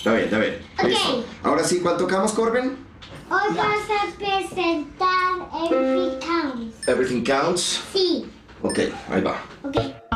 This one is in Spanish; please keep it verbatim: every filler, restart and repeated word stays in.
Está bien, está bien. Ok. Listo. Ahora sí, ¿cuál tocamos, Corbin? Hoy vas a presentar Everything Counts. Everything Counts. Sí. Ok, ahí va.